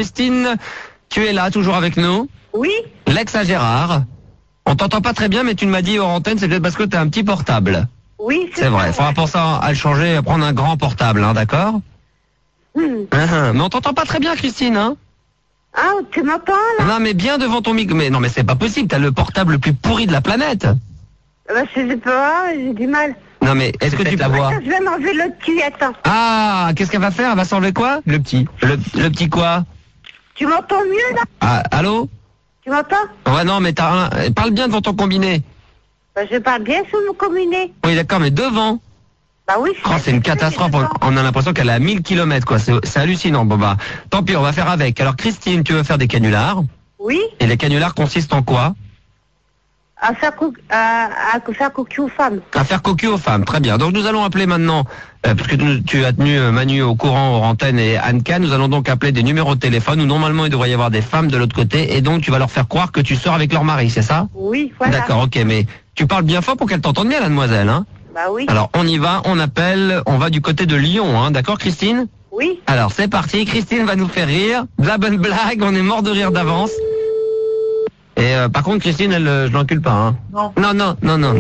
Christine, tu es là, toujours avec nous? Oui. L'ex à Gérard. On t'entend pas très bien, mais tu m'as dit hors antenne, c'est peut-être parce que tu as un petit portable. Oui, C'est vrai. Il faudra penser à le changer, à prendre un grand portable, hein, d'accord? Mais on t'entend pas très bien, Christine, hein? Ah, tu m'entends là? Non, mais bien devant ton micro. Mais non, mais c'est pas possible. T'as le portable le plus pourri de la planète. Bah, je sais pas, j'ai du mal. Non, mais est-ce que tu la vois? Attends, je vais m'enlever le petit, attends. Ah, qu'est-ce qu'elle va faire? Elle va s'enlever quoi? Le petit. Le petit quoi? Tu m'entends mieux là? Ah, allô? Tu m'entends? Ouais, non, mais parle bien devant ton combiné. Bah, je parle bien sur mon combiné. Oui, d'accord, mais devant. Bah oui. Oh, c'est une catastrophe. On a l'impression qu'elle est à 1000 km, quoi. C'est hallucinant. Bon, bah, tant pis, on va faire avec. Alors, Christine, tu veux faire des canulars? Oui. Et les canulars consistent en quoi? À faire cocu aux femmes. À faire cocu aux femmes, très bien. Donc nous allons appeler maintenant, parce que tu as tenu Manu au courant, hors antenne et Anka, nous allons donc appeler des numéros de téléphone où normalement il devrait y avoir des femmes de l'autre côté et donc tu vas leur faire croire que tu sors avec leur mari, c'est ça? Oui, voilà. D'accord, ok, mais tu parles bien fort pour qu'elle t'entende bien la demoiselle, hein? Bah oui. Alors on y va, on appelle, on va du côté de Lyon, hein, d'accord Christine? Oui. Alors c'est parti, Christine va nous faire rire, de la bonne blague, on est mort de rire d'avance. Et par contre, Christine, je l'encule pas. Hein. Non. Non.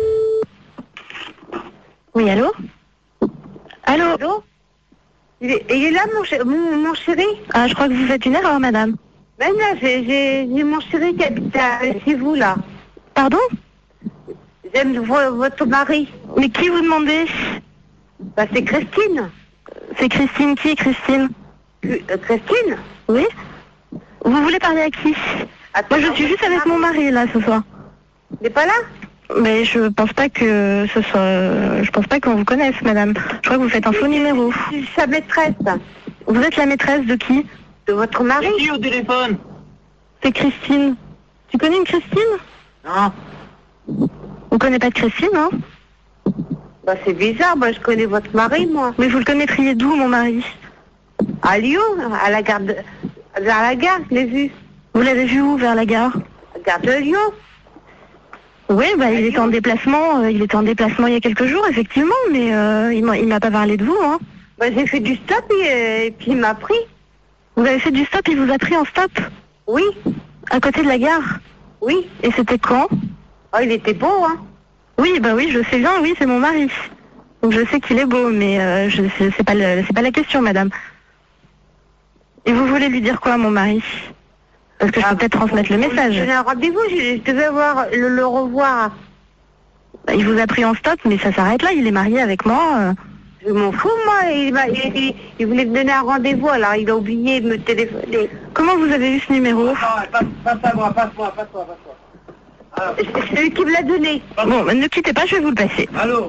Oui, allô? Allô? Il est là, mon chéri? Ah, je crois que vous faites une erreur, madame. Ben là, j'ai mon chéri qui habite chez vous, là. Pardon? J'aime votre mari. Mais qui vous demandez? Bah, c'est Christine. C'est Christine. Qui est Christine? Christine? Oui? Vous voulez parler à qui? Attends, moi, je suis juste avec mon mari, là, ce soir. Il n'est pas là? Mais je pense pas que ce soit... Je pense pas qu'on vous connaisse, madame. Je crois que vous faites un faux numéro. Je suis sa maîtresse. Vous êtes la maîtresse de qui? De votre mari? Qui au téléphone? C'est Christine. Tu connais une Christine? Non. Vous connaissez pas de Christine, hein? Bah, c'est bizarre, moi, je connais votre mari, moi. Mais vous le connaîtriez d'où, mon mari? À Lyon, à la gare vers la gare, je l'ai vu. Vous l'avez vu où, vers la gare? La gare de Lyon. Oui, bah, il était en déplacement. Il était en déplacement il y a quelques jours, effectivement, mais il m'a pas parlé de vous, hein. Bah, j'ai fait du stop et puis il m'a pris. Vous avez fait du stop, il vous a pris en stop? Oui. À côté de la gare? Oui. Et c'était quand? Oh, il était beau, hein. Oui, bah oui, je sais bien, oui, c'est mon mari. Donc je sais qu'il est beau, mais c'est pas la question, madame. Et vous voulez lui dire quoi à mon mari? Parce que je peux peut-être transmettre le message. J'ai un rendez-vous, je devais le revoir. Bah, il vous a pris en stop, mais ça s'arrête là, il est marié avec moi. Je m'en fous, moi. Il voulait me donner un rendez-vous, alors il a oublié de me téléphoner. Comment vous avez eu ce numéro? Passe-moi. C'est lui qui me l'a donné. Bon, bah, ne quittez pas, je vais vous le passer. Allô?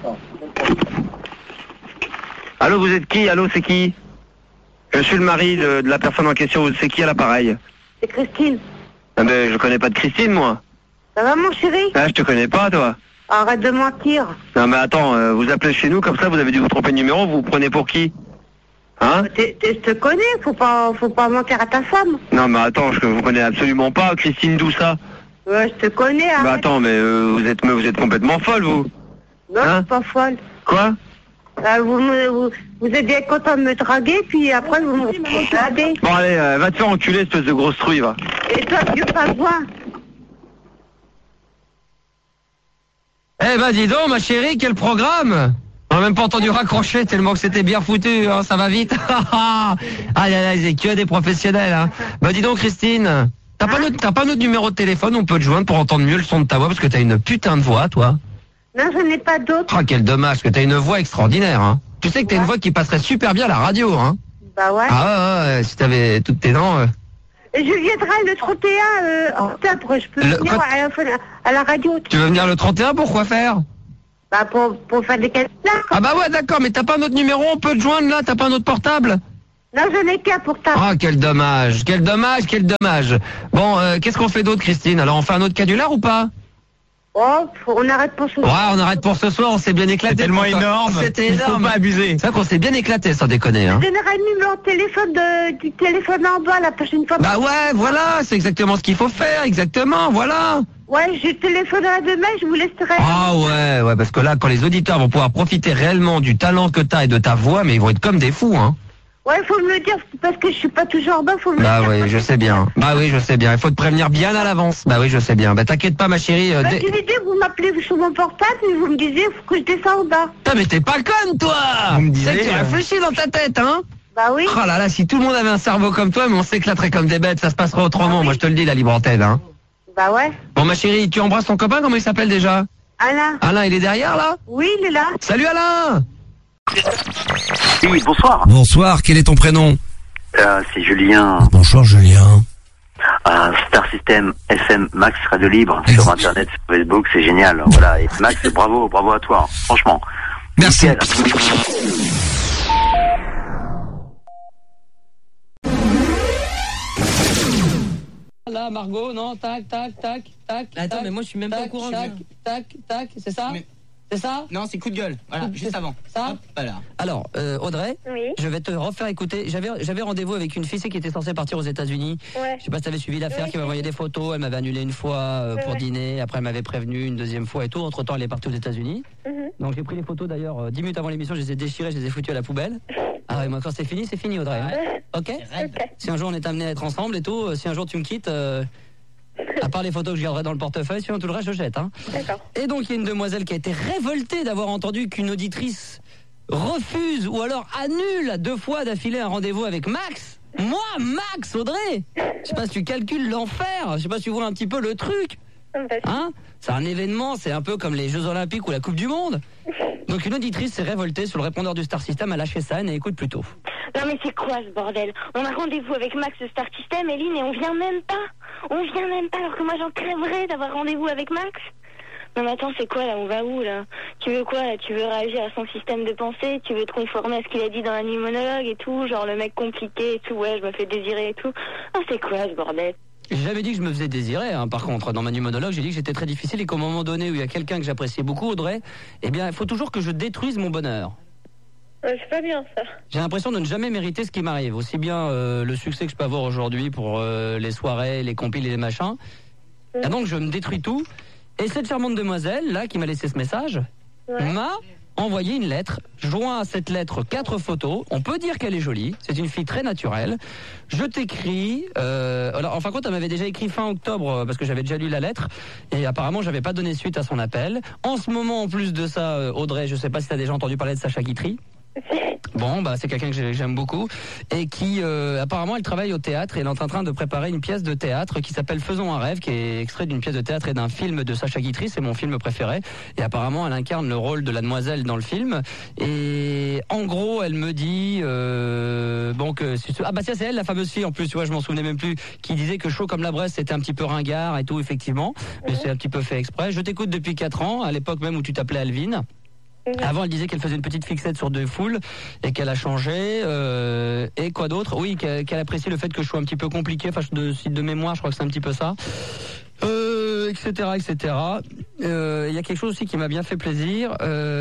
Allô, vous êtes qui? Allô, c'est qui? Je suis le mari de la personne en question, c'est qui à l'appareil? C'est Christine. Ah ben, je connais pas de Christine, moi. Ça va, mon chéri? Ah, je te connais pas, toi. Arrête de mentir. Non, mais attends, vous appelez chez nous comme ça, vous avez dû vous tromper de numéro, vous vous prenez pour qui? Hein? Je te connais, faut pas mentir à ta femme. Non, mais attends, je vous connais absolument pas, Christine, d'où ça? Ouais, je te connais, arrête. Bah attends, mais vous êtes complètement folle, vous. Non, je Hein? suis pas folle. Quoi? Vous êtes bien content de me draguer, puis après vous me draguez. Bon, allez, va te faire enculer, espèce de grosse truie, va. Et toi, tu veux pas voir? Eh ben, dis donc, ma chérie, quel programme! On n'a même pas entendu raccrocher tellement que c'était bien foutu, hein, ça va vite. Aïe, c'est que des professionnels, hein. Bah, dis donc, Christine, t'as pas notre numéro de téléphone, on peut te joindre pour entendre mieux le son de ta voix, parce que t'as une putain de voix, toi. Non, je n'ai pas d'autre. Oh, quel dommage, que t'as une voix extraordinaire, hein. Tu sais que t'as une voix qui passerait super bien à la radio, hein. Bah ouais. Ah ouais, si t'avais toutes tes dents... Et je viendrai le 31 octobre, je peux venir à la radio. Tu veux venir le 31, pourquoi faire? Bah pour faire des calculs. Ah bah ouais, d'accord, mais t'as pas notre numéro, on peut te joindre là, t'as pas notre portable? Non, je n'ai qu'un portable. Ah, quel dommage. Bon, qu'est-ce qu'on fait d'autre, Christine? Alors, on fait un autre canular ou pas? Oh, on arrête pour ce soir. Ouais, on arrête pour ce soir, on s'est bien éclaté. C'est tellement énorme. C'était Il énorme. faut pas abuser. C'est vrai qu'on s'est bien éclaté, sans déconner, hein. Je donnerai le numéro de téléphone du téléphone en bas la prochaine fois. Bah ouais, voilà, c'est exactement ce qu'il faut faire, exactement, voilà. Ouais, je téléphonerai demain, je vous laisserai. Ah ouais, parce que là, quand les auditeurs vont pouvoir profiter réellement du talent que t'as et de ta voix, mais ils vont être comme des fous, hein. Ouais, faut me le dire, parce que je suis pas toujours en bas, faut me le Bah dire. oui, je sais bien. Bah oui, je sais bien. Il faut te prévenir bien à l'avance. Bah oui, je sais bien. Bah t'inquiète pas, ma chérie. Bah, tu lui dis, vous m'appelez sur mon portable et vous me disiez, faut que je descende en bas. Putain, mais t'es pas conne, toi. Vous me Tu sais que disiez, tu réfléchis dans ta tête, hein. Bah oui. Oh là là, si tout le monde avait un cerveau comme toi, mais on s'éclaterait comme des bêtes, ça se passerait autrement. Moi, je te le dis, la libre antenne, hein. Bah ouais. Bon, ma chérie, tu embrasses ton copain, comment il s'appelle déjà? Alain. Alain, il est derrière, là? Oui, il est là. Salut, Alain. Oui, bonsoir. Bonsoir, quel est ton prénom? C'est Julien, Bonsoir Julien. Star System FM Max Radio Libre sur Internet, sur Facebook, c'est génial. Voilà, et Max, bravo à toi, hein. Franchement. Merci. Nickel. Là, Margot, non, tac. Attends, mais moi je suis même pas au courant. Tac, c'est ça? Mais- C'est ça? Non, c'est coup de gueule. Voilà, juste avant. Ça? Hop, voilà. Alors, Audrey, Oui. je vais te refaire écouter. J'avais rendez-vous avec une fille qui était censée partir aux États-Unis. Ouais. Je sais pas si tu avais suivi l'affaire, qui m'a envoyé des photos. Elle m'avait annulé une fois pour dîner. Après, elle m'avait prévenu une deuxième fois et tout. Entre-temps, elle est partie aux États-Unis. Donc, j'ai pris les photos d'ailleurs 10 minutes avant l'émission. Je les ai déchirées, je les ai foutues à la poubelle. Ah ouais, moi, quand c'est fini, Audrey. Hein. Ok. Si un jour on est amené à être ensemble et tout, si un jour tu me quittes. À part les photos que je garderai dans le portefeuille, sinon tout le reste je jette. Hein. D'accord. Et donc il y a une demoiselle qui a été révoltée d'avoir entendu qu'une auditrice refuse ou alors annule 2 fois d'affilée un rendez-vous avec Max. Moi, Max, Audrey. Je sais pas si tu calcules l'enfer, je sais pas si tu vois un petit peu le truc. Hein? C'est un événement, c'est un peu comme les Jeux Olympiques ou la Coupe du Monde. Donc une auditrice s'est révoltée sur le répondeur du Star System, a lâché ça et écoute plutôt. Non mais c'est quoi ce bordel? On a rendez-vous avec Max de Star System, Eline, et on vient même pas. Alors que moi j'en crèverais d'avoir rendez-vous avec Max. Non mais attends, c'est quoi là? On va où là? Tu veux quoi là? Tu veux réagir à son système de pensée? Tu veux te conformer à ce qu'il a dit dans la nuit monologue et tout? Genre le mec compliqué et tout, ouais, je me fais désirer et tout. Ah c'est quoi ce bordel? J'ai jamais dit que je me faisais désirer, hein. Par contre, dans ma nuit monologue, j'ai dit que j'étais très difficile et qu'au moment donné où il y a quelqu'un que j'appréciais beaucoup, Audrey, eh bien, il faut toujours que je détruise mon bonheur. C'est pas bien ça. J'ai l'impression de ne jamais mériter ce qui m'arrive. Aussi bien le succès que je peux avoir aujourd'hui pour les soirées, les compiles et les machins. Et donc, je me détruis tout. Et cette charmante demoiselle, là, qui m'a laissé ce message, m'a envoyé une lettre. Joint à cette lettre 4 photos. On peut dire qu'elle est jolie. C'est une fille très naturelle. Je t'écris. Alors, en fin de compte, elle m'avait déjà écrit fin octobre parce que j'avais déjà lu la lettre. Et apparemment, j'avais pas donné suite à son appel. En ce moment, en plus de ça, Audrey, je sais pas si tu as déjà entendu parler de Sacha Guitry. Bon, bah c'est quelqu'un que j'aime beaucoup et qui apparemment elle travaille au théâtre et elle est en train de préparer une pièce de théâtre qui s'appelle Faisons un rêve, qui est extrait d'une pièce de théâtre et d'un film de Sacha Guitry, c'est mon film préféré et apparemment elle incarne le rôle de la demoiselle dans le film et en gros elle me dit bon que ah bah c'est elle la fameuse fille en plus, tu vois, je m'en souvenais même plus, qui disait que Chaud comme la Bresse c'était un petit peu ringard et tout, effectivement, mais c'est un petit peu fait exprès. Je t'écoute depuis 4 ans, à l'époque même où tu t'appelais Alvin. Avant, elle disait qu'elle faisait une petite fixette sur 2 foules et qu'elle a changé. Et quoi d'autre? Oui, qu'elle apprécie le fait que je sois un petit peu compliqué. Enfin, de mémoire, je crois que c'est un petit peu ça. Etc. Il y a quelque chose aussi qui m'a bien fait plaisir.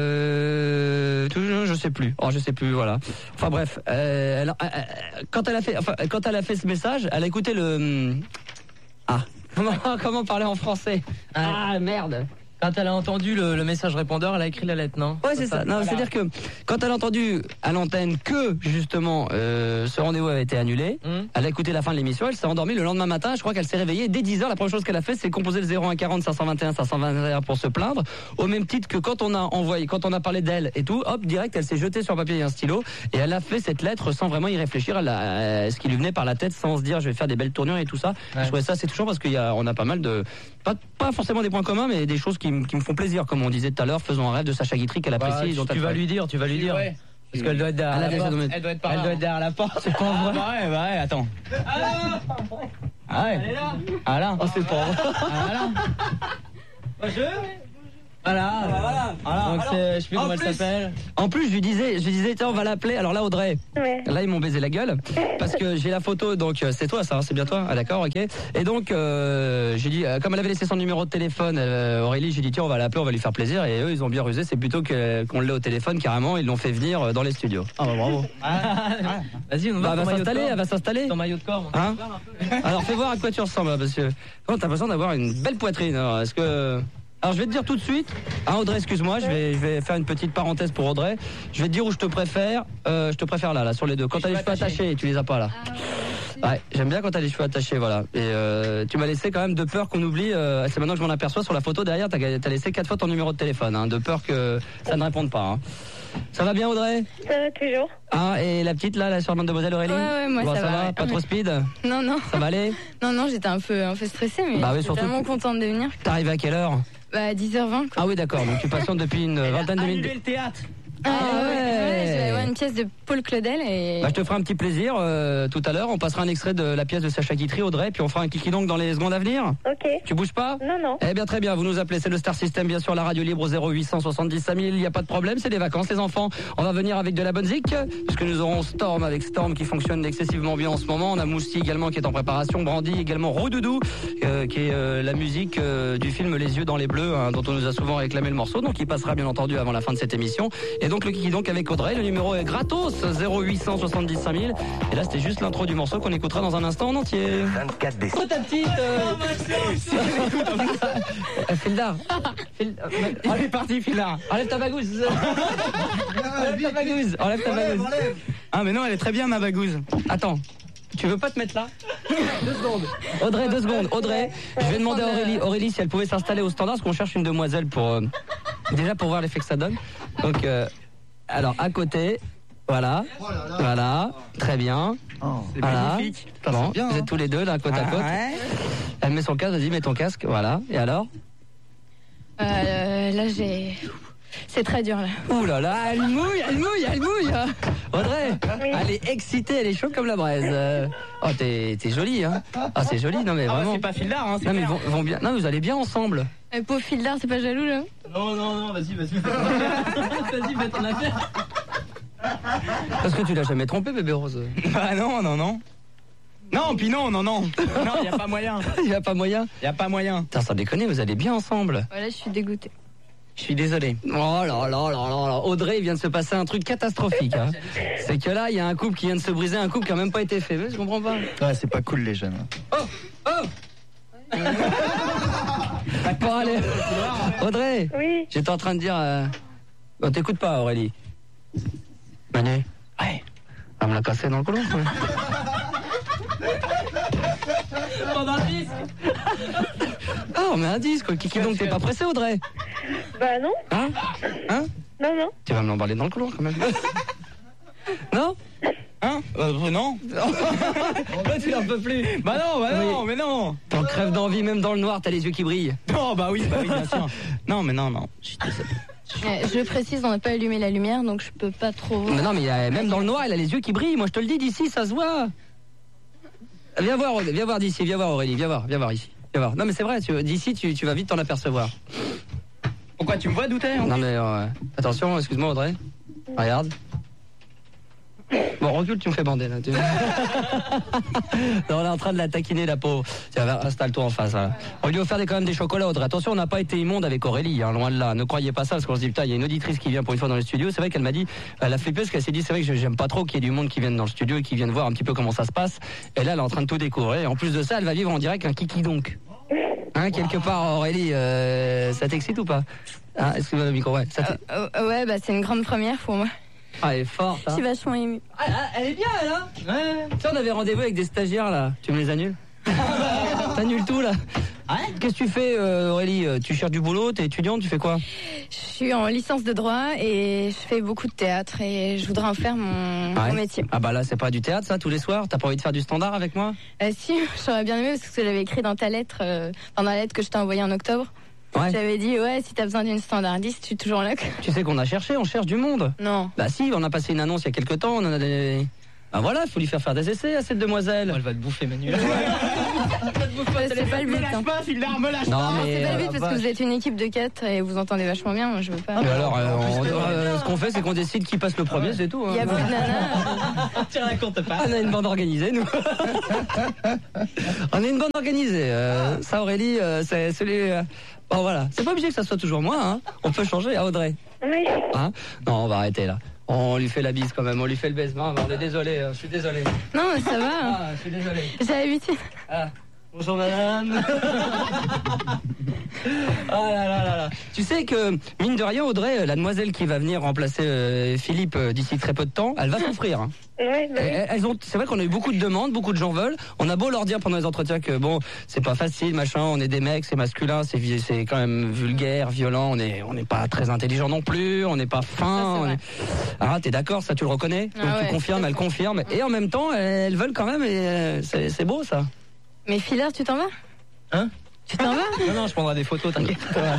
Je sais plus. Voilà. Enfin bref, quand elle a fait ce message, elle a écouté le. Comment parler en français? Ah merde. Quand elle a entendu le message répondeur, elle a écrit la lettre, non? Ouais, c'est ça. Non, voilà. C'est-à-dire que quand elle a entendu à l'antenne que justement ce rendez-vous avait été annulé, elle a écouté la fin de l'émission, elle s'est endormie le lendemain matin. Je crois qu'elle s'est réveillée dès 10h. La première chose qu'elle a fait, c'est composer le 01 40 521 521 pour se plaindre. Au même titre que quand on a parlé d'elle et tout, hop, direct, elle s'est jetée sur un papier et un stylo et elle a fait cette lettre sans vraiment y réfléchir. Ce qui lui venait par la tête, sans se dire je vais faire des belles tournures et tout ça. Ouais. Je trouvais ça c'est touchant parce qu'on a pas mal de pas forcément des points communs, mais des choses qui me font plaisir, comme on disait tout à l'heure. Faisons un rêve de Sacha Guitry qu'elle apprécie. Tu vas lui dire. Ouais. Parce qu'elle doit être derrière la porte. Elle doit être derrière la porte. C'est pas vrai. Ouais, attends. Ah ouais. Elle est là. Ah là. Oh, c'est pas vrai. Ah là. Bonjour. Voilà. Donc je sais plus comment elle s'appelle. En plus, je lui disais, tiens, on va l'appeler. Alors là, Audrey, là, ils m'ont baisé la gueule parce que j'ai la photo. Donc c'est toi, ça, hein, c'est bien toi. Ah d'accord, ok. Et donc j'ai dit, comme elle avait laissé son numéro de téléphone, Aurélie, j'ai dit tiens, on va l'appeler, on va lui faire plaisir. Et eux, ils ont bien rusé. C'est plutôt qu'on l'ait au téléphone carrément. Ils l'ont fait venir dans les studios. Ah bah bravo. Vas-y, on elle va s'installer. Ton maillot de corps. Hein? Alors fais voir à quoi tu ressembles, parce que t'as besoin d'avoir une belle poitrine. Alors, est-ce que Alors je vais te dire tout de suite, Audrey, excuse-moi, je vais faire une petite parenthèse pour Audrey. Je vais te dire où je te préfère. Je te préfère là, sur les deux. Quand t'as les cheveux attachés, tu les as pas là. Ouais, j'aime bien quand t'as les cheveux attachés, voilà. Et tu m'as laissé quand même de peur qu'on oublie. C'est maintenant que je m'en aperçois sur la photo derrière. T'as laissé 4 fois ton numéro de téléphone, hein, de peur que ça ne réponde pas. Hein. Ça va bien, Audrey? Ça va toujours. Ah, et la petite là, la charmante demoiselle Aurélie? Ouais, moi ça va. Pas trop speed? Non. Ça va aller? Non, j'étais un peu stressée, mais oui, je suis surtout. tellement contente de venir. T'arrives à quelle heure? Bah 10h20 quoi. Ah oui, d'accord, donc tu patientes depuis une vingtaine de minutes. Annulé le théâtre. Ouais, je vais avoir une pièce de Paul Claudel et... Bah, je te ferai un petit plaisir tout à l'heure. On passera un extrait de la pièce de Sacha Guitry, Audrey, puis on fera un kiki donc dans les secondes à venir. Ok. Tu bouges pas? Non. Eh bien très bien, vous nous appelez, c'est le Star System, bien sûr, la radio libre au 0870 5000, il n'y a pas de problème, c'est des vacances les enfants. On va venir avec de la bonne zik, puisque nous aurons Storm avec Storm qui fonctionne excessivement bien en ce moment. On a Moussi également qui est en préparation, Brandy également, Roudoudou, qui est la musique du film Les yeux dans les bleus, hein, dont on nous a souvent réclamé le morceau, donc il passera bien entendu avant la fin de cette émission. Et donc le kiki donc avec Audrey, le numéro est gratos, 0870 5000. Et là c'était juste l'intro du morceau qu'on écoutera dans un instant en entier. 24 décembre. Oh ta petite Fildar. Allez parti Fildar. Enlève ta bagouze. Enlève ta bagouze. Ah mais non, elle est très bien ma bagouze. Attends. Tu veux pas te mettre là? 2 secondes. Audrey, 2 secondes. Audrey, je vais demander à Aurélie si elle pouvait s'installer au standard, parce qu'on cherche une demoiselle pour déjà pour voir l'effet que ça donne. Donc alors à côté, voilà, voilà, très bien. C'est voilà. magnifique. Bon, bien, vous êtes tous les deux là côte à côte. Ouais. Elle met son casque, vas-y, mets ton casque, voilà. Et alors? Là c'est très dur là. Ouh là là, elle mouille. Audrey, elle est excitée, elle est chaude comme la braise. Oh, t'es jolie, hein. Ah, c'est joli, non mais vraiment. C'est pas Fildar, hein, c'est Non mais clair. vont bien. Non, vous allez bien ensemble. Pauvre Fildar, c'est pas jaloux là? Non, vas-y. Vas-y, fais ton affaire. Parce que tu l'as jamais trompé, bébé Rose. Bah non. Non, puis non. Non, y a pas moyen. Il y a pas moyen. Putain, sans déconner, vous allez bien ensemble. Voilà, je suis dégoûtée. Je suis désolé. Oh là là. Audrey, il vient de se passer un truc catastrophique. Hein. C'est que là, il y a un couple qui vient de se briser, un couple qui a même pas été fait. Je comprends pas. Ouais, c'est pas cool les jeunes. Oh Bon, allez. Audrey. Oui. J'étais en train de dire... On t'écoute pas, Aurélie. Manu. Ouais. Elle me l'a cassé dans le couloir. Pendant un disque. Ah, on met un disque. Kiki, donc t'es pas pressé, Audrey? Bah non. Hein Non. Tu vas me l'emballer dans le couloir quand même. Non? Hein? Non. Là, tu n'en peux plus. Bah non, Oui. mais non. T'en crèves d'envie, même dans le noir, t'as les yeux qui brillent. Oh bah oui, bien sûr. Non, mais non. Je suis désolé. Je précise, on n'a pas allumé la lumière, donc je peux pas trop... Mais non, mais même dans le noir, elle a les yeux qui brillent. Moi, je te le dis, d'ici, ça se voit. Viens voir d'ici, viens voir Aurélie, viens voir ici. Viens voir. Non, mais c'est vrai, d'ici, tu vas vite t'en apercevoir. Pourquoi tu me vois douter? Non, mais attention, excuse-moi, Audrey. Regarde. Bon, recule, tu me fais bander, là. Non, on est en train de la taquiner, la pauvre. Tiens, installe-toi en face, là. On lui a offert quand même des chocolats, Audrey. Attention, on n'a pas été immonde avec Aurélie, hein, loin de là. Ne croyez pas ça, parce qu'on se dit, putain, il y a une auditrice qui vient pour une fois dans le studio. C'est vrai qu'elle m'a dit, elle a flippé, parce qu'elle s'est dit, c'est vrai que j'aime pas trop qu'il y ait du monde qui vienne dans le studio et qui vienne voir un petit peu comment ça se passe. Et là, elle est en train de tout découvrir. Et en plus de ça, elle va vivre en direct un kiki donc. Hein, quelque part, Aurélie, ça t'excite ou pas? Hein, excuse-moi le micro, ouais. Ouais, bah c'est une grande première pour moi. Ah, elle est forte, Je hein. suis vachement émue. Ah, elle est bien, elle, hein. Ouais. Tu sais, on avait rendez-vous avec des stagiaires, là. Tu me les annules? T'annules tout, là. Qu'est-ce que tu fais, Aurélie? Tu cherches du boulot? T'es étudiante? Tu fais quoi? Je suis en licence de droit et je fais beaucoup de théâtre et je voudrais en faire mon métier. Ah bah là, c'est pas du théâtre, ça, tous les soirs? T'as pas envie de faire du standard avec moi? Si, j'aurais bien aimé parce que j'avais écrit dans ta lettre, dans la lettre que je t'ai envoyée en octobre. Ouais. J'avais dit, si t'as besoin d'une standardiste, je suis toujours là. Tu sais qu'on a cherché, on cherche du monde. Non. Bah si, on a passé une annonce il y a quelques temps, on en a des... Bah voilà, il faut lui faire des essais à cette demoiselle. Elle va te bouffer, Manu. C'est pas le but. Hein. pas, Fildar, me lâche Non, pas. mais... C'est pas le but parce que vous êtes une équipe de 4 et vous entendez vachement bien. Moi, je veux pas. Et alors, ce qu'on fait, c'est qu'on décide qui passe le premier, c'est tout. Hein. Il y a plus de nanas. Tu racontes pas. On a une bande organisée, nous. On est une bande organisée. Ça, Aurélie, c'est celui... Bon, voilà. C'est pas obligé que ça soit toujours moi, hein. On peut changer, à Audrey. Oui. Hein? Non, on va arrêter, là. On lui fait la bise, quand même. On lui fait le baisement. On est désolé. Je suis désolé. Non, mais ça va. Ah, je suis désolé. J'ai l'habitude. Ah. Bonjour madame. Ah là là là là. Tu sais que, mine de rien, Audrey, la demoiselle qui va venir remplacer Philippe d'ici très peu de temps, elle va souffrir. Hein. Ouais, C'est vrai qu'on a eu beaucoup de demandes, beaucoup de gens veulent. On a beau leur dire pendant les entretiens que bon, c'est pas facile, machin, on est des mecs, c'est masculin, c'est quand même vulgaire, violent, on n'est pas très intelligent non plus, on n'est pas fin. Ah, t'es d'accord, ça tu le reconnais? Donc tu confirmes, elle confirme. Et en même temps, elles veulent quand même, et c'est beau ça. Mais Filaire, tu t'en vas? Hein? Tu t'en vas? Non, je prendrai des photos, t'inquiète.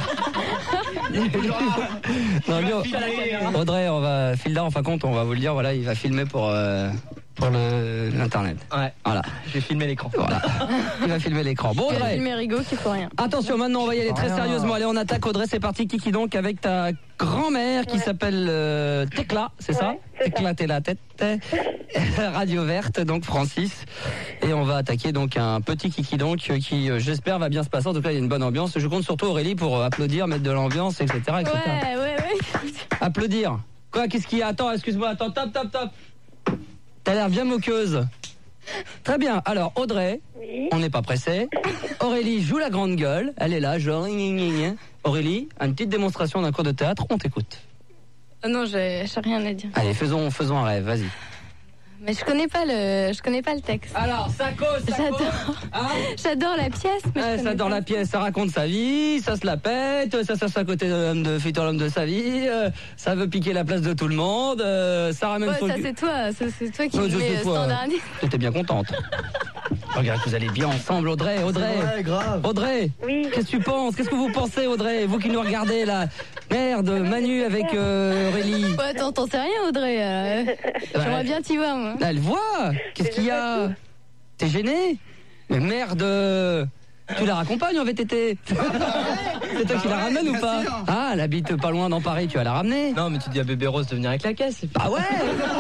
Non, lui, Audrey, Fildar, en fin de compte, on va vous le dire, voilà, il va filmer pour l'internet. Ouais. Voilà. Je vais filmer l'écran. Voilà. Il va filmer l'écran. Bon, Audrey. Il va filmer Rigaud qui faut rien. Attention, maintenant, on va y aller très sérieusement. Allez, on attaque, Audrey, c'est parti. Kiki donc avec ta grand-mère qui s'appelle Tecla, c'est ça? Tecla, t'es la tête. Radio Verte, donc Francis. Et on va attaquer donc un petit Kiki donc qui, j'espère, va bien se passer. En tout cas, il y a une bonne ambiance. Je compte sur toi, Aurélie, pour applaudir, mettre de l'ambiance, etc. etc. Ouais. Applaudir. Quoi, qu'est-ce qu'il y a? Attends, excuse-moi, attends, top. T'as l'air bien moqueuse. Très bien. Alors, Audrey, on n'est pas pressé. Aurélie joue la grande gueule. Elle est là, genre... Aurélie, une petite démonstration d'un cours de théâtre. On t'écoute. Non, j'ai rien à dire. Allez, faisons un rêve, vas-y. Mais je connais pas le texte. Alors, ça cause. J'adore la pièce. Mais ça adore la pièce, ça raconte sa vie, ça se la pète, ça s'assoit à côté de l'homme de futur l'homme de sa vie, ça veut piquer la place de tout le monde, ça ramène son... ça c'est toi qui mets standard. T'étais bien contente. Regarde, vous allez bien ensemble, Audrey. Ouais, grave. Audrey, Oui. qu'est-ce que tu penses? Qu'est-ce que vous pensez, Audrey? Vous qui nous regardez là. Merde, Manu avec Aurélie. Ouais, t'en sais rien, Audrey. J'aimerais bien t'y voir, moi. Elle voit. Qu'est-ce qu'il y a? T'es gêné? Mais merde. Tu la raccompagnes en VTT? C'est toi qui la ramènes ou pas? Ah, elle habite pas loin dans Paris, tu vas la ramener? Non, mais tu dis à Bébé Rose de venir avec la caisse. Ah ouais.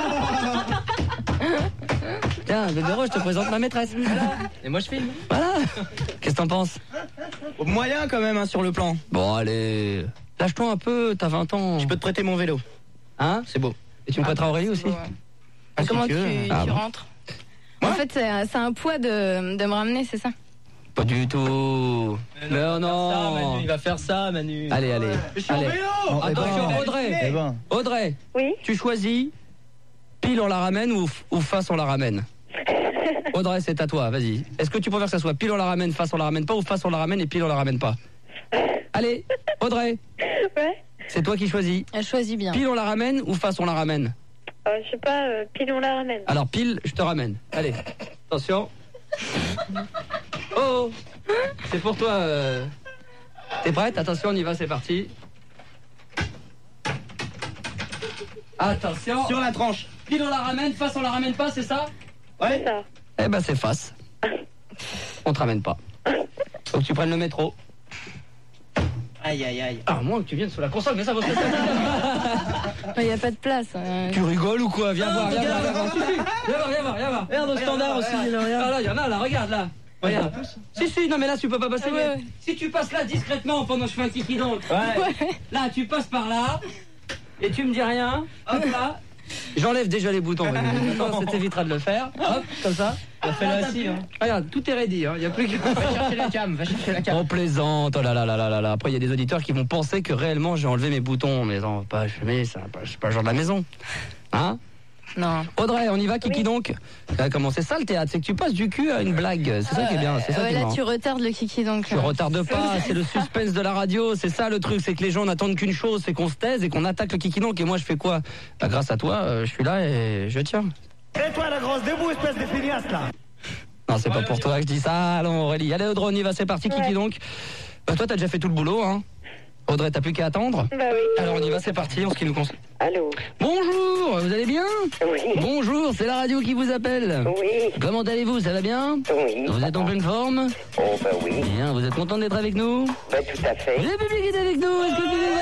Tiens, Bébé Rose, je te présente ma maîtresse. Voilà. Et moi je filme. Voilà. Qu'est-ce que t'en penses? Moyen quand même, hein, sur le plan. Bon, allez. Lâche-toi un peu, t'as 20 ans. Je peux te prêter mon vélo. Hein? C'est beau. Et tu me prêteras Aurélie aussi? Ah, comment si tu bon. rentres? En fait, c'est un poids de me ramener, c'est ça? Pas du tout. Mais non. Il va faire ça, Manu. Allez. Je suis en vélo. Attention, Audrey. Audrey. Oui. Tu choisis pile on la ramène ou face on la ramène? Audrey, c'est à toi, vas-y. Est-ce que tu préfères que ça soit pile on la ramène, face on la ramène pas, ou face on la ramène et pile on la ramène pas? Allez, Audrey. Ouais. C'est toi qui choisis. Elle choisit bien. Pile on la ramène ou face on la ramène? Je sais pas, pile on la ramène. Alors pile, je te ramène. Allez, attention. Oh, c'est pour toi. T'es prête? Attention, on y va, c'est parti. Attention. Sur la tranche. Pile on la ramène, face on la ramène pas, c'est ça? Ouais. C'est ça. Eh ben c'est face. On te ramène pas. Faut que tu prennes le métro. Aïe. Ah, moi que tu viennes sous la console, mais ça vaut ce que ça. Il n'y a pas de place. Tu rigoles ou quoi? Viens voir. Viens voir. Merde, au standard aussi, il y en a rien. Ah là, il y en a là, regarde là. Regarde. Si, non mais là tu peux pas passer. Ouais. Si tu passes là discrètement pendant que je fais un kiki donc. Ouais. Là tu passes par là et tu me dis rien. Hop là. J'enlève déjà les boutons. Ça t'évitera de le faire. Hop, comme ça. Fais-le assis. Regarde, tout est ready. Il y a plus que. Va chercher la cam. On plaisante. Oh là là. Après il y a des auditeurs qui vont penser que réellement j'ai enlevé mes boutons. Mais non, pas jamais. Je suis pas le genre de la maison. Hein? Non. Audrey, on y va, Kiki donc. Comment c'est ça le théâtre? C'est que tu passes du cul à une blague. C'est ça qui est bien. C'est ça qui est là, marrant. tu retardes le kiki donc. Tu retardes pas, c'est le suspense de la radio, c'est ça le truc, c'est que les gens n'attendent qu'une chose, c'est qu'on se taise et qu'on attaque le kiki donc. Et moi je fais quoi? Bah grâce à toi, je suis là et je tiens. Et toi la grosse, debout espèce de feignasse là. Non, c'est pas pour toi que je dis ça. Allons Aurélie, allez Audrey, on y va, c'est parti Kiki donc. Bah toi t'as déjà fait tout le boulot hein. Audrey, t'as plus qu'à attendre? Bah oui. Alors on y va, c'est parti, on ce qui nous concerne. Allô? Bonjour, vous allez bien? Oui. Bonjour, c'est la radio qui vous appelle. Oui. Comment allez-vous, ça va bien? Oui. Vous êtes en pleine forme? Oh bah oui. Bien, vous êtes content d'être avec nous? Bah tout à fait. Le public est avec nous, est-ce que le public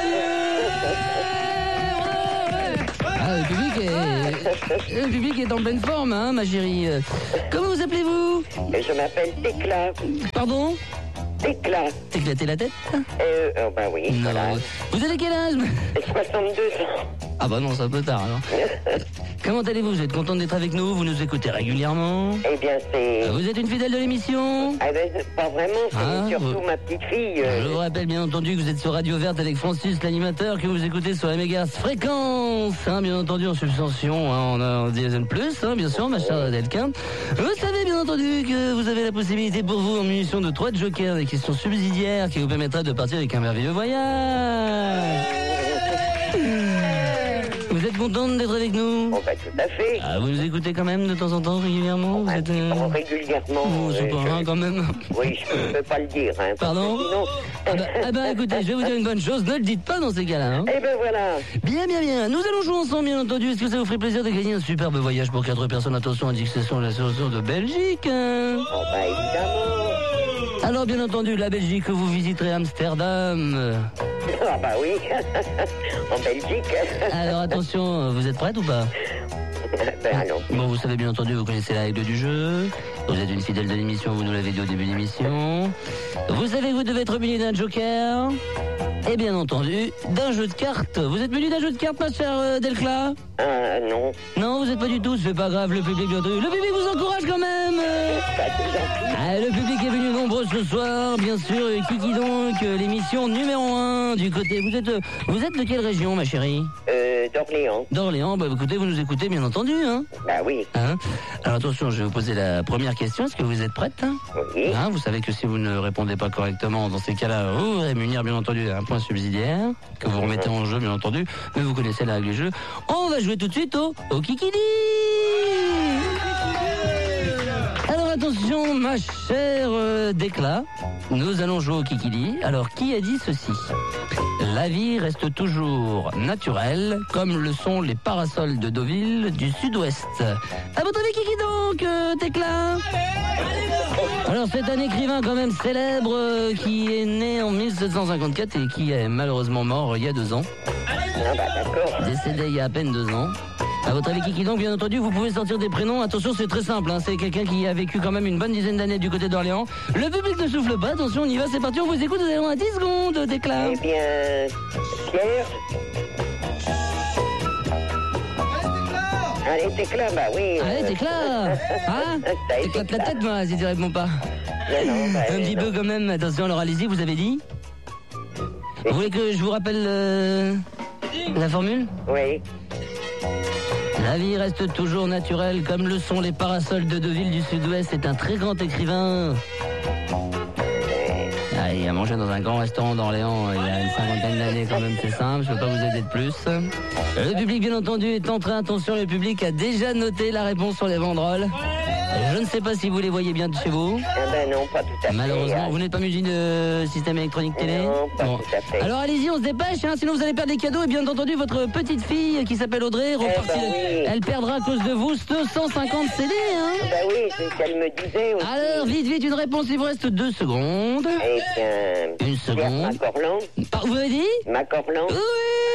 va bien? Ah, le public est en pleine forme, hein, ma chérie. Comment vous appelez-vous? Je m'appelle Tecla. Pardon? Tecla. T'éclater la tête? Bah oui, Non. voilà. Vous avez quel âge? 62 ans. Ah bah non, c'est un peu tard alors. Comment allez-vous? Vous êtes contente d'être avec nous? Vous nous écoutez régulièrement? Eh bien, c'est... Vous êtes une fidèle de l'émission? Ah ben, pas vraiment, c'est Ah, surtout ma petite fille. Je vous rappelle bien entendu que vous êtes sur Radio Verte avec Francis, l'animateur, que vous écoutez sur la méga fréquence, hein, bien entendu en subvention, hein, en DSN+, hein, bien sûr, ma chère Delquin. Vous savez bien entendu que vous avez la possibilité pour vous en munition de 3 jokers, des questions subsidiaires qui vous permettraient de partir avec un merveilleux voyage. Vous êtes contente d'être avec nous? Oh, bah, tout à fait. Ah, vous nous écoutez quand même de temps en temps, régulièrement? Vous êtes, Régulièrement. Oh, c'est pas rien quand même. Oui, je ne peux pas le dire. Hein, Pardon? Ah bah écoutez, je vais vous dire une bonne chose, ne le dites pas dans ces cas-là. Hein. Eh ben voilà. Bien, bien, bien. Nous allons jouer ensemble, bien entendu. Est-ce que ça vous ferait plaisir de gagner un superbe voyage pour 4 personnes? Attention, indexation de l'association de Belgique. Hein. Oh, bah évidemment. Alors, bien entendu, la Belgique, vous visiterez Amsterdam. Ah bah oui, en Belgique. Alors, attention, vous êtes prête ou pas? Ben non. Bon, vous savez bien entendu, vous connaissez la règle du jeu. Vous êtes une fidèle de l'émission, vous nous l'avez dit au début de l'émission. Vous savez que vous devez être muni d'un joker. Et bien entendu, d'un jeu de cartes. Vous êtes muni d'un jeu de cartes, ma chère Delcla? Non. Non, vous êtes pas du tout, c'est pas grave, le public bien entendu. Le public vous encourage quand même. Le public est venu nombreux ce soir, bien sûr. Et qui donc, l'émission numéro 1 du côté. Vous êtes de quelle région, ma chérie? D'Orléans. D'Orléans, bah écoutez, vous nous écoutez bien entendu, hein? Bah oui. Hein? Alors attention, je vais vous poser la première question. Est-ce que vous êtes prête? Oui. Hein, vous savez que si vous ne répondez pas correctement, dans ces cas-là, vous allez munir bien entendu un point subsidiaire que vous remettez en jeu, bien entendu. Mais vous connaissez la règle du jeu. On va jouer tout de suite au Kikidi. Alors attention, ma chère Décla, nous allons jouer au Kikidi. Alors qui a dit ceci? La vie reste toujours naturelle, comme le sont les parasols de Deauville du sud-ouest. À votre avis, qui donc, Décla? Alors c'est un écrivain quand même célèbre qui est né en 1754 et qui est malheureusement mort il y a 2 ans. Ah bah d'accord. Décédé il y a à peine 2 ans. À votre avis, qui donc, bien entendu, vous pouvez sortir des prénoms. Attention, c'est très simple, hein. C'est quelqu'un qui a vécu quand même une bonne dizaine d'années du côté d'Orléans. Le public ne souffle pas, attention, on y va, c'est parti, on vous écoute, nous allons à 10 secondes, Décla. Eh bien, Pierre. Allez, Décla, bah oui. Allez, Décla. Hein? T'éclates la tête, moi, si tu réponds pas. Non, bah, un petit peu quand même, attention, alors allez-y, vous avez dit? Vous voulez que je vous rappelle la formule? Oui. La vie reste toujours naturelle, comme le sont les parasols de Deauville du sud-ouest. C'est un très grand écrivain. Ah, il a mangé dans un grand restaurant d'Orléans il y a une 50aine d'années quand même, c'est simple, je ne peux pas vous aider de plus. Le public, bien entendu, est en train, attention, le public a déjà noté la réponse sur les banderoles. Je ne sais pas si vous les voyez bien de chez vous. Ah ben non, pas tout à fait. Malheureusement, vous n'êtes pas musi de système électronique télé? Non, pas tout à fait. Alors allez-y, on se dépêche, hein, sinon vous allez perdre des cadeaux. Et bien entendu, votre petite fille qui s'appelle Audrey, repartie, oui. elle perdra à cause de vous 250 CD. Hein. Bah oui, c'est ce qu'elle me disait aussi. Alors, vite, une réponse, il vous reste 2 secondes. Eh bien, Une seconde. Macorlan. Vous avez dit? Macorlan. Oui!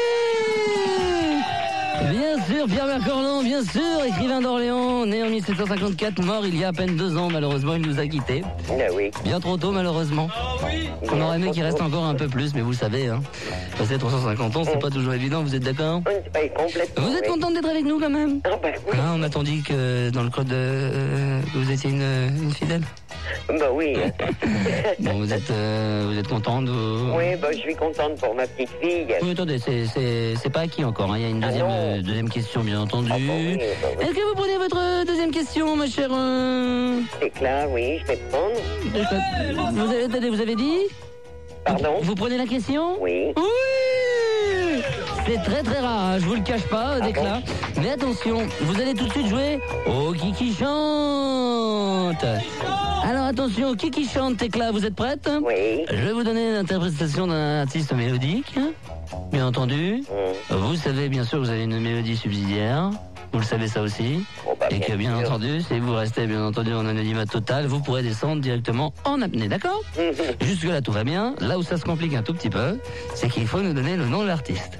Bien sûr, Pierre Macorlan, bien sûr, écrivain d'Orléans, né en 1754, mort il y a à peine 2 ans, malheureusement, il nous a quittés. Ah oui. Bien trop tôt, malheureusement. On aurait aimé qu'il reste encore un peu plus, mais vous savez, hein, passer 350 ans, c'est pas toujours évident, vous êtes d'accord? Oui, complètement. Vous êtes contente d'être avec nous, quand même? Ah bah oui. Hein, on a dit que dans le code, que vous étiez une fidèle? Bah oui. Bon, vous êtes contente Oui, bah je suis contente pour ma petite fille. Oui, attendez, c'est pas acquis encore, hein. Il y a une deuxième question, bien entendu. Ah, bah oui, bah oui. Est-ce que vous prenez votre deuxième question, ma chère C'est clair, oui, je vais prendre. Vous avez dit? Pardon? Vous prenez la question? Oui. Oui! C'est très très rare, hein, je vous le cache pas, Décla. Mais attention, vous allez tout de suite jouer au Kiki chante. Alors attention, Kiki chante, Décla, vous êtes prête? Oui. Je vais vous donner l'interprétation d'un artiste mélodique, bien entendu. Vous savez bien sûr que vous avez une mélodie subsidiaire. Vous le savez ça aussi. Bon, bah, et que bien entendu, si vous restez bien entendu en anonymat total, vous pourrez descendre directement en apnée, d'accord? Jusque là tout va bien. Là où ça se complique un tout petit peu, c'est qu'il faut nous donner le nom de l'artiste.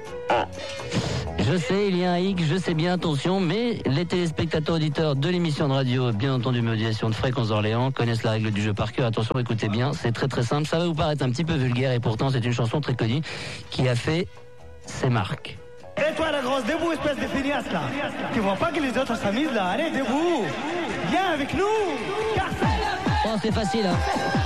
Je sais, il y a un X, je sais bien, attention, mais les téléspectateurs auditeurs de l'émission de radio, bien entendu modulation de fréquence d'Orléans, connaissent la règle du jeu par cœur. Attention, écoutez bien, c'est très très simple. Ça va vous paraître un petit peu vulgaire et pourtant c'est une chanson très connue qui a fait ses marques. Et toi la grosse, debout espèce de feignasse là. Tu vois pas que les autres s'amusent là? Allez, debout. Viens avec nous. Car Oh, c'est facile. Hein.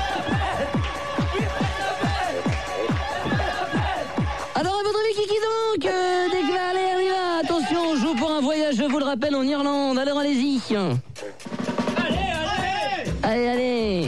Alors, à votre avis, qui donc Déclare, allez, on y va. Attention, on joue pour un voyage, je vous le rappelle, en Irlande. Alors, allez-y. Allez.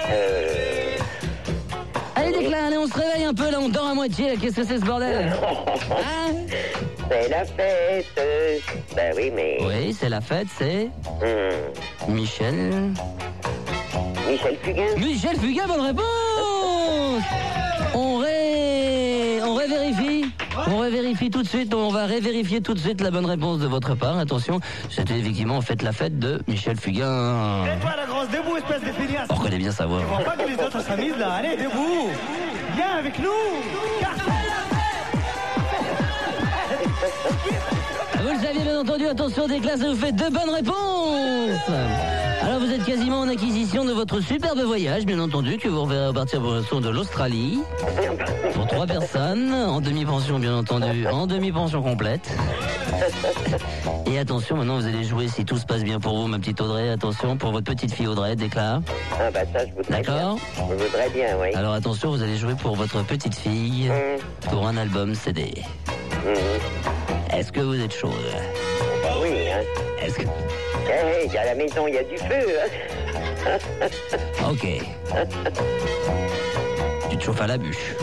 Allez, Déclare, allez, on se réveille un peu, là, on dort à moitié. Là. Qu'est-ce que c'est ce bordel? Hein? C'est la fête. Ben oui, mais... Oui, c'est la fête, c'est... Michel Fugain. Michel Fugain, bonne réponse. On révérifie. On révérifie tout de suite. On va révérifier tout de suite la bonne réponse de votre part. Attention, c'était effectivement en fait la fête de Michel Fugain. et toi la grosse, debout espèce de feignasse. On connaît bien savoir. Tu vois pas que les autres s'amusent là? Allez, debout. Viens avec nous. Car Vous le saviez bien entendu, attention des classes, vous faites de bonnes réponses. Alors vous êtes quasiment en acquisition de votre superbe voyage, bien entendu, que vous reverrez à partir pour l'instant de l'Australie. Pour 3 personnes, en demi-pension bien entendu, en demi-pension complète. Et attention, maintenant vous allez jouer, si tout se passe bien pour vous, ma petite Audrey, attention, pour votre petite fille Audrey, Déclare. Ah bah ça, je voudrais bien. D'accord. Je voudrais bien, oui. Alors attention, vous allez jouer pour votre petite fille, pour un album CD. Est-ce que vous êtes chaud? Oui, hein. Est-ce que... Hey, à la maison, il y a du feu, hein. Ok. Tu te chauffes à la bûche.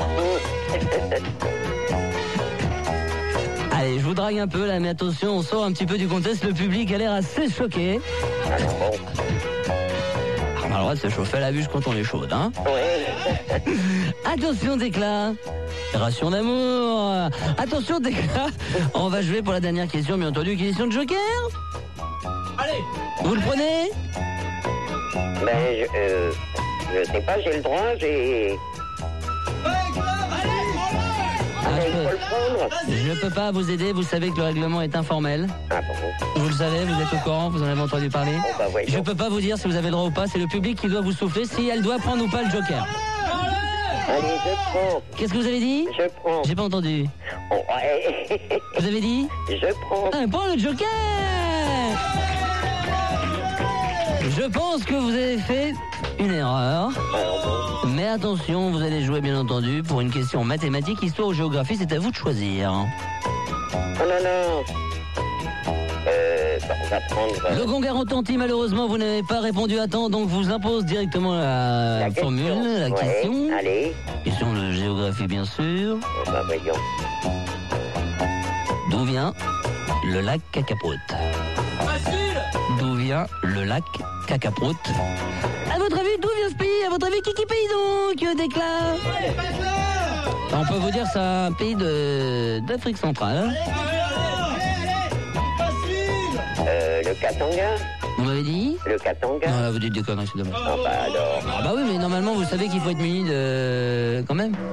Allez, je vous drague un peu là, mais attention, on sort un petit peu du contexte. Le public a l'air assez choqué. Alors bon. On a le droit de se chauffer à la bûche quand on est chaude, hein. Ouais. Attention, Déclare. Ration d'amour. Attention, Déclare. On va jouer pour la dernière question, bien entendu. Question de Joker. allez. Vous le prenez? Ben, je sais pas, j'ai le droit, j'ai... Je ne peux pas vous aider, vous savez que le règlement est informel. Ah bon? Vous le savez, vous êtes au courant, vous en avez entendu parler. Bon, bah, voyons. Je ne peux pas vous dire si vous avez le droit ou pas, c'est le public qui doit vous souffler si elle doit prendre ou pas le joker. Allez, je prends. Qu'est-ce que vous avez dit? Je prends. J'ai pas entendu. Oh, ouais. Vous avez dit? Je prends. Ah, prends le joker. Je pense que vous avez fait une erreur. Mais attention, vous allez jouer bien entendu pour une question mathématique, histoire ou géographie, c'est à vous de choisir. Oh non, non. On va prendre... Le gong a retenti, malheureusement, vous n'avez pas répondu à temps, donc je vous impose directement la formule, la question. Allez. Question de géographie, bien sûr. Oh, bah, voyons. D'où vient le lac Cacaproute? D'où vient le lac Cacaproute? À votre avis, d'où vient ce pays? À votre avis, qui pays donc, Déclare? On peut vous dire c'est un pays d'Afrique centrale. Le Katanga. Vous m'avez dit? Le Katanga. Non, là, vous dites des conneries, c'est dommage. Ah bah alors. Ah bah oui, mais normalement, vous savez qu'il faut être muni de... quand même.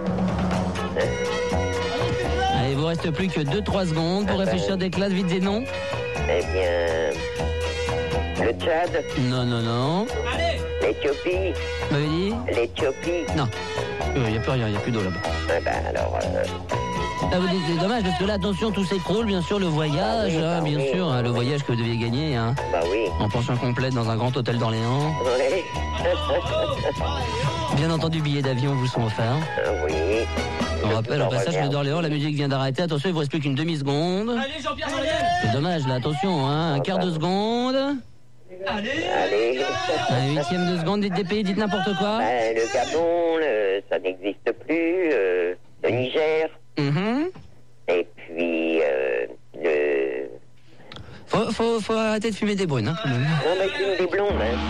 Allez, il vous reste plus que 2-3 secondes pour réfléchir des classes, vite et non. Eh bien... Le Tchad. Non, non, non. L'Éthiopie. Vous m'avez dit? L'Éthiopie. Non. Il n'y a plus rien, il n'y a plus d'eau là-bas. Ah bah alors... Là, vous dites, c'est dommage, parce que là, attention, tout s'écroule, bien sûr, le voyage, hein, bien sûr, hein, le voyage que vous deviez gagner, hein, Bah oui. en pension complète dans un grand hôtel d'Orléans. Ouais. Bien entendu, billets d'avion vous sont offerts. Ah oui. On rappelle, au passage, le d'Orléans, la musique vient d'arrêter. Attention, il vous reste plus qu'une demi-seconde. Allez, Jean-Pierre, C'est dommage, là, attention, hein, un quart de seconde. Allez. Un huitième de seconde, dites des pays, dites n'importe quoi. Ben, le Gabon, ça n'existe plus. Le Niger. Mhm. Et puis, le... Faut arrêter de fumer des brunes, hein, quand même. Non, mais c'est une des blondes, hein.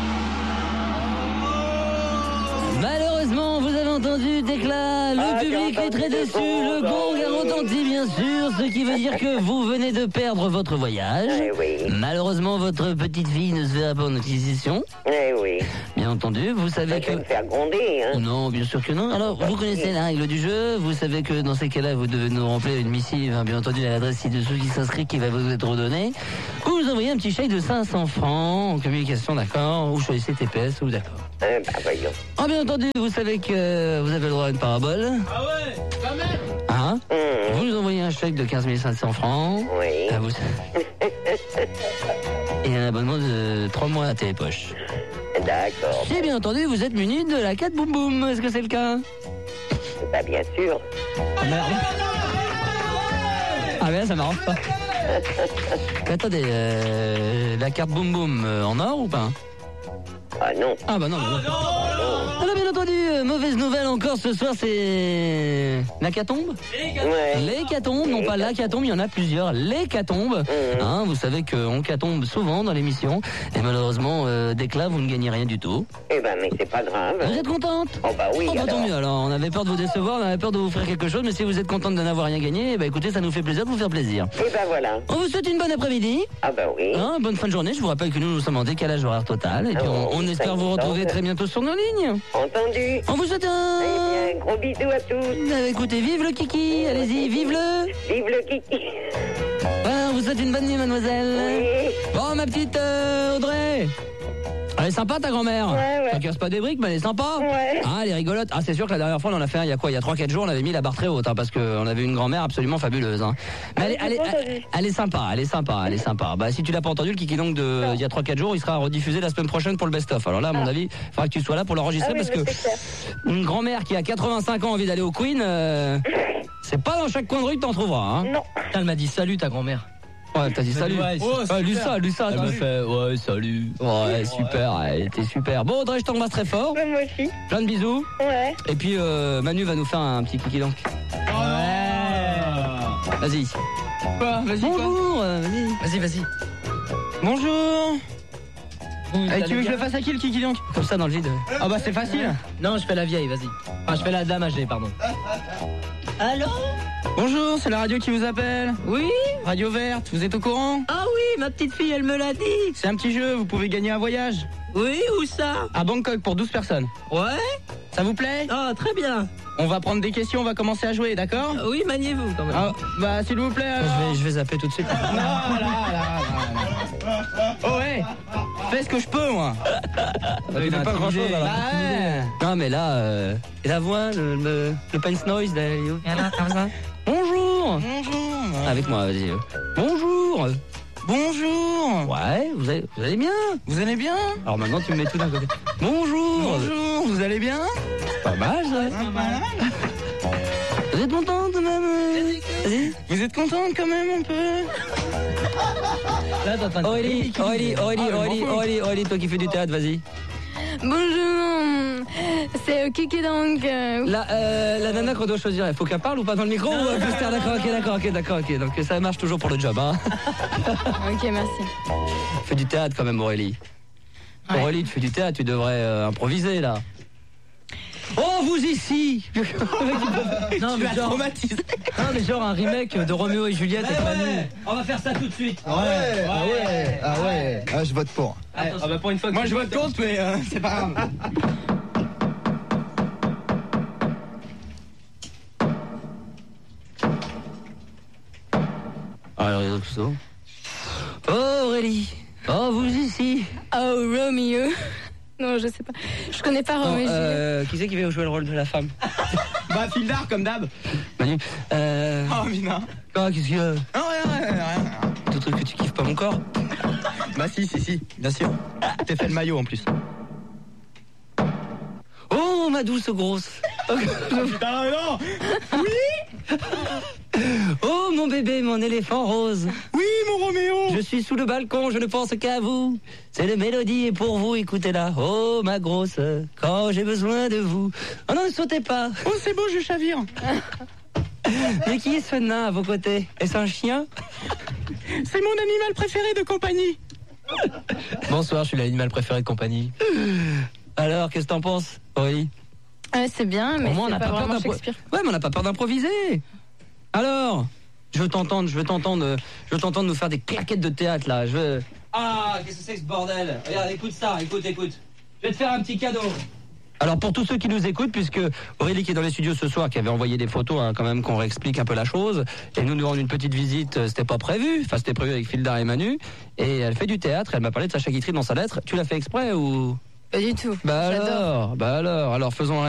Malheureusement, vous avez entendu, Déclare, le public est très déçu, le gong a retenti bien sûr, ce qui veut dire que vous venez de perdre votre voyage. Eh oui. Malheureusement, votre petite fille ne se verra pas en acquisition. Eh oui. Bien entendu, vous savez Je que... vais me faire gronder, hein. Non, bien sûr que non. Alors, vous connaissez la règle du jeu, vous savez que dans ces cas-là, vous devez nous remplir une missive, hein, bien entendu, à l'adresse ci-dessous qui s'inscrit, qui va vous être redonnée. Vous nous envoyez un petit chèque de 500 francs en communication, d'accord, ou choisissez TPS, ou d'accord. Bah voyons. Ah, bien entendu, vous savez que vous avez le droit à une parabole. Ah ouais, quand même. Ah, Hein Vous nous envoyez un chèque de 15 500 francs. Oui. À vous. Et un abonnement de 3 mois à Télépoche. D'accord. Si bien entendu, vous êtes muni de la 4 Boum Boum. Est-ce que c'est le cas? Bah, bien sûr. Merde. Ah mais là, ça m'arrange pas. Mais attendez, la carte Boum Boum en or ou pas? Ah non. Ah bah non. Alors bien entendu, mauvaise nouvelle encore ce soir, c'est l'hécatombe. Ouais. L'hécatombe, non pas l'hécatombe, il y en a plusieurs. L'hécatombe. Hein, vous savez qu'on hécatombe souvent dans l'émission. Et malheureusement, dès que là, vous ne gagnez rien du tout. Eh ben, mais c'est pas grave. Vous êtes contente? Oh bah oui, Oh bah tant alors. mieux alors, on avait peur de vous décevoir, on avait peur de vous offrir quelque chose, mais si vous êtes contente de n'avoir rien gagné, bah écoutez, ça nous fait plaisir de vous faire plaisir. Eh ben voilà. On vous souhaite une bonne après-midi. Ah bah oui. Hein, bonne fin de journée, je vous rappelle que nous sommes en décalage horaire total, et puis on espère vous retrouver très bientôt sur nos lignes. Entendu. On vous souhaite un... Eh bien, gros bisous à tous. Écoutez, vive le kiki, allez-y, vive le... Vive le kiki. On vous souhaite une bonne nuit, mademoiselle. Oui. Bon, ma petite Audrey. Elle est sympa ta grand-mère. Ouais. Ça casse pas des briques, mais elle est sympa. Ouais. Ah, elle est rigolote. Ah, c'est sûr que la dernière fois, on en a fait un, il y a 3-4 jours, on avait mis la barre très haute, hein, parce qu'on avait une grand-mère absolument fabuleuse. Hein. Mais elle est sympa. Bah, si tu l'as pas entendu, le kiki donc de il y a 3-4 jours, il sera rediffusé la semaine prochaine pour le best-of. Alors là, à mon avis, il faudra que tu sois là pour l'enregistrer, parce que une grand-mère qui a 85 ans a envie d'aller au Queen, c'est pas dans chaque coin de rue que t'en trouveras. Hein. Non. Elle m'a dit salut ta grand-mère. Ouais, t'as dit salut. Ouais, Lui ça. Elle me fait ouais, salut. Ouais, super, elle était super. Bon, Audrey, je t'embrasse très fort. Ouais, moi aussi. Plein de bisous. Ouais. Et puis, Manu va nous faire un petit kiki donc. Vas-y. Quoi? Vas-y. Bonjour, Vas-y. Bonjour. Tu veux que je le fasse à qui le kiki donc? Comme ça dans le vide. Ah bah c'est facile. Non, je fais la vieille, vas-y. Enfin, je fais la dame âgée, pardon. Allô? Bonjour, c'est la radio qui vous appelle. Oui? Radio Verte, vous êtes au courant? Ah oui, ma petite fille, elle me l'a dit. C'est un petit jeu, vous pouvez gagner un voyage. Oui, où ça? À Bangkok pour 12 personnes. Ouais? Ça vous plaît? Ah, très bien. On va prendre des questions, on va commencer à jouer, d'accord? Oui, maniez-vous quand même. Ah, bah s'il vous plaît alors. Je vais zapper tout de suite. Là. Oh ouais, fais ce que je peux moi. Tu fais pas grand chose alors. Bah ouais. Non mais là, et la voix, le pince noise, là, comme ça. Bonjour. Avec moi, vas-y. Bonjour. Ouais, vous allez bien? Vous allez bien? Alors maintenant tu me mets tout d'un côté. Bonjour, vous allez bien? Pas mal ça. Vous êtes contente même? Vas-y. Vous êtes contente quand même un peu? Aurélie, toi qui fais du théâtre, vas-y. Bonjour, c'est Kiki donc. La nana qu'on doit choisir, il faut qu'elle parle ou pas dans le micro? Ou plus tard, d'accord, ok. Donc ça marche toujours pour le job, hein. Ok, merci. Fais du théâtre quand même, Aurélie. Ouais. Aurélie, tu fais du théâtre, tu devrais improviser là. Oh, vous ici. Non, mais genre... Non, mais genre un remake de Roméo et Juliette avec Manu. On va faire ça tout de suite. Ah, je vote pour. Ah bah pour une fois que Moi je vote contre, mais c'est pas grave. Alors, les autres pseudos. Oh, Aurélie. Oh, vous ici. Oh, Romeo. Non, je sais pas. Je connais pas Romeo. Qui c'est qui va jouer le rôle de la femme? Bah, fil d'art comme d'hab. Manu. Oh, Mina. Quoi, qu'est-ce qu'il y a? Non, rien. Tout truc que tu kiffes pas mon corps? Bah, si, bien sûr. T'es fait le maillot en plus. Oh, ma douce grosse. Putain, non. Oh, mon bébé, mon éléphant rose. Oui, mon Roméo. Je suis sous le balcon, je ne pense qu'à vous. C'est le mélodie et pour vous, écoutez-la. Oh, ma grosse, quand j'ai besoin de vous. Oh non, ne sautez pas. Oh, c'est beau, je chavire. Mais qui est ce nain à vos côtés? Est-ce un chien? C'est mon animal préféré de compagnie. Bonsoir, je suis l'animal préféré de compagnie. Alors, qu'est-ce que t'en penses, Aurélie? C'est bien, mais Au moins, on c'est n'a pas pas peur vraiment Shakespeare. Ouais, mais on n'a pas peur d'improviser. Alors, je veux t'entendre nous faire des claquettes de théâtre, là. Ah, qu'est-ce que c'est que ce bordel? Regarde, écoute ça, écoute. Je vais te faire un petit cadeau. Alors, pour tous ceux qui nous écoutent, puisque Aurélie qui est dans les studios ce soir, qui avait envoyé des photos, hein, quand même, qu'on réexplique un peu la chose, et nous rendre une petite visite, c'était pas prévu, enfin, c'était prévu avec Fildar et Manu, et elle fait du théâtre, elle m'a parlé de Sacha Guitry dans sa lettre. Tu l'as fait exprès ou? Pas du tout. Bah alors, faisons